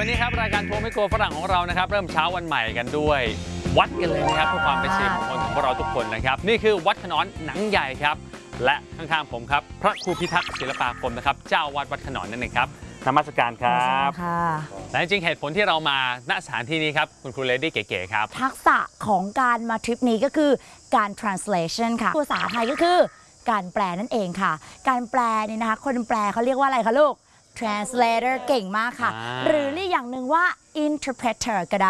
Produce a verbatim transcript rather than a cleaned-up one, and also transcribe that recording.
วันนี้ครับรายการทัวร์ไม่กลัวฝรั่งของเรานะครับเริ่มเช้าวันใหม่กันด้วยวัดกันเลยนะครับเพื่อความเป็นสิริมงคลของพวกเราทุกคนนะครับนี่คือวัดขนอนหนังใหญ่ครับและข้างๆผมครับพระครูพิทักษ์ศิลปาคมนะครับเจ้าวัดวัดขนอนนั่นเองครับนมัสการครับและจริงๆเหตุผลที่เรามาณสถานที่นี้ครับคุณครูเลดี้เก๋ๆครับทักษะของการมาทริปนี้ก็คือการ translation ค่ะภาษาไทยก็คือการแปลนั่นเองค่ะการแปลนี่นะคะคนแปลเขาเรียกว่าอะไรคะลูก translator เก่งมากค่ะหรือเรียกอย่างหนึ่งว่า interpreter ก็ได้